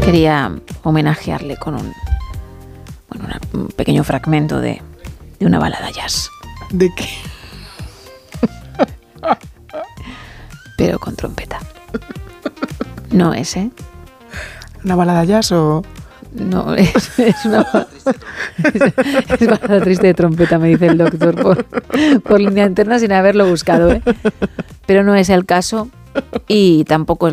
quería homenajearle con un pequeño fragmento de una balada jazz. ¿De qué? Pero con trompeta. No es, ¿eh? ¿Una balada jazz o...? No, es una es balada triste de trompeta, me dice el doctor por línea interna sin haberlo buscado, ¿eh? Pero no es el caso y tampoco es